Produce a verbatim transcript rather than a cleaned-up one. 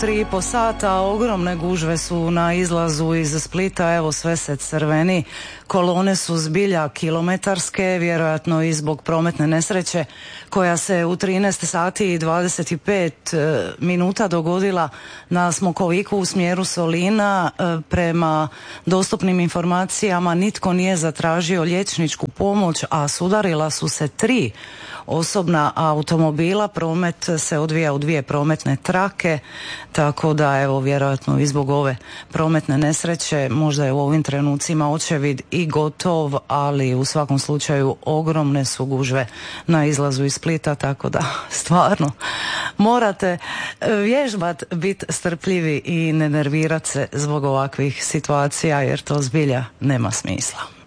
Tri i po sata, ogromne gužve su na izlazu iz Splita, evo sve se crveni, kolone su zbilja kilometarske, vjerojatno i zbog prometne nesreće koja se u trinaest sati i dvadeset pet minuta dogodila na Smokoviku u smjeru Solina. Prema dostupnim informacijama nitko nije zatražio liječničku pomoć, a sudarila su se tri osobna automobila. Promet se odvija u dvije prometne trake, tako da evo vjerojatno i zbog ove prometne nesreće možda je u ovim trenucima očevid i gotov, ali u svakom slučaju ogromne su gužve na izlazu iz Splita, tako da stvarno morate vježbat biti strpljivi i ne nervirati se zbog ovakvih situacija, jer to zbilja nema smisla.